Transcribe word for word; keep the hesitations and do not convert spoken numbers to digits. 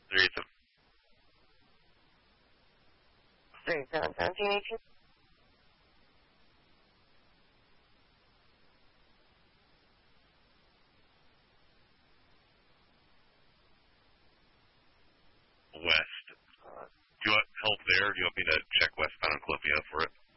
three eight seven. three seven seventeen eighteen. West. Do you want help there, or do you want me to check westbound on Columbia for it?